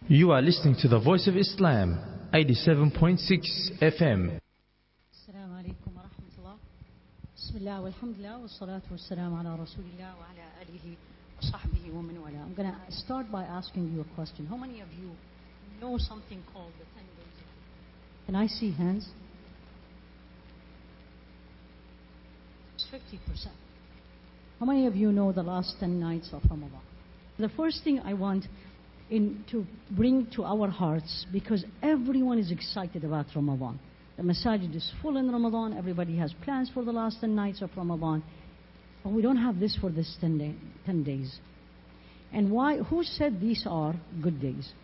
You are listening to the Voice of Islam, 87.6 FM. السلام عليكم ورحمة الله. بسم الله والحمد لله والصلاة والسلام على رسول الله وعلى آله وصحبه ومن والاه. I'm going to start by asking you a question. How many of you know something called the 10 days of Ramadan? Can I see hands? It's 50%. How many of you know the last 10 nights of Ramadan? The first thing I want to bring to our hearts, because everyone is excited about Ramadan. The masajid is full in Ramadan. Everybody has plans for the last 10 nights of Ramadan. But we don't have this for this 10 days. And why? Who said these are good days?